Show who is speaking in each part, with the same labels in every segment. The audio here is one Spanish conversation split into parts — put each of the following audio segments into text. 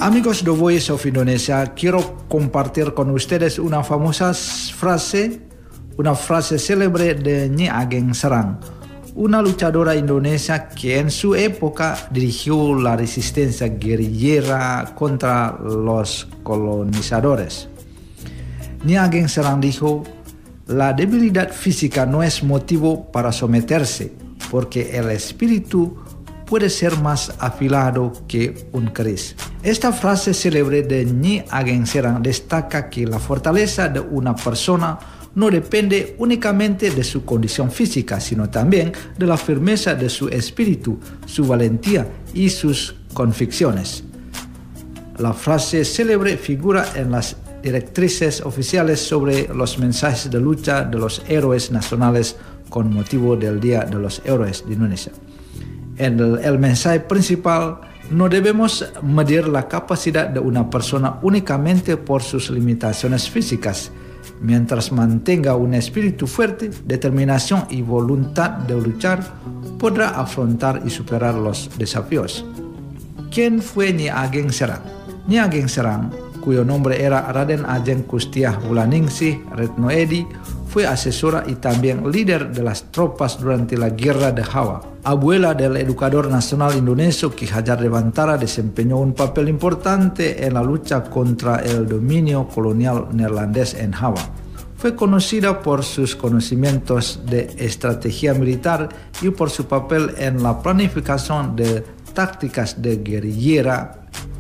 Speaker 1: Amigos de Voice of Indonesia, quiero compartir con ustedes una famosa frase célebre de Nyi Ageng Serang, una luchadora indonesia que en su época dirigió la resistencia guerrillera contra los colonizadores. Nyi Ageng Serang dijo: "La debilidad física no es motivo para someterse, porque el espíritu puede ser más afilado que un keris". Esta frase célebre de Nyi Ageng Serang destaca que la fortaleza de una persona no depende únicamente de su condición física, sino también de la firmeza de su espíritu, su valentía y sus convicciones. La frase célebre figura en las directrices oficiales sobre los mensajes de lucha de los héroes nacionales con motivo del Día de los Héroes de Indonesia. En el mensaje principal, no debemos medir la capacidad de una persona únicamente por sus limitaciones físicas. Mientras mantenga un espíritu fuerte, determinación y voluntad de luchar, podrá afrontar y superar los desafíos. ¿Quién fue Nyi Ageng Serang? Nyi Ageng Serang, cuyo nombre era Raden Ajeng Kustiah Wulaningsih Retno Edi, fue asesora y también líder de las tropas durante la Guerra de Java. Abuela del educador nacional indonesio Ki Hajar Dewantara, desempeñó un papel importante en la lucha contra el dominio colonial neerlandés en Java. Fue conocida por sus conocimientos de estrategia militar y por su papel en la planificación de tácticas de guerrilla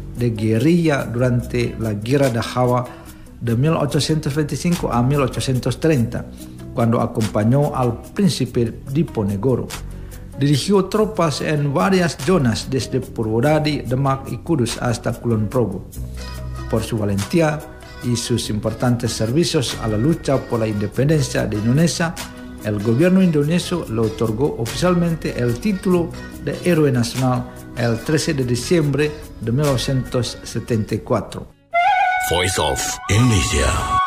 Speaker 1: durante la Guerra de Java de 1825 a 1830, cuando acompañó al príncipe Diponegoro. Dirigió tropas en varias zonas desde Purwodadi, Demak y Kudus hasta Kulon Progo. Por su valentía y sus importantes servicios a la lucha por la independencia de Indonesia, el gobierno indonesio le otorgó oficialmente el título de Héroe Nacional el 13 de diciembre de 1974.
Speaker 2: Voice of Indonesia.